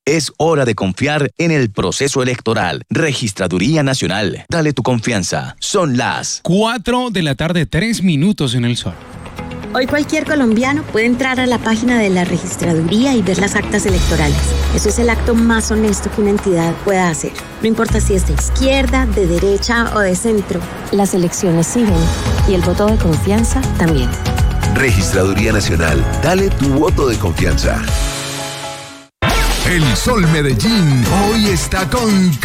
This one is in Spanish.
Es hora de confiar en el proceso electoral. Registraduría Nacional. Dale tu confianza. Son las 4 de la tarde, 3 minutos en el sol. Hoy cualquier colombiano puede entrar a la página de la registraduría y ver las actas electorales. Eso es el acto más honesto que una entidad pueda hacer. No importa si es de izquierda, de derecha o de centro. Las elecciones siguen y el voto de confianza también. Registraduría Nacional. Dale tu voto de confianza. El Sol Medellín hoy está con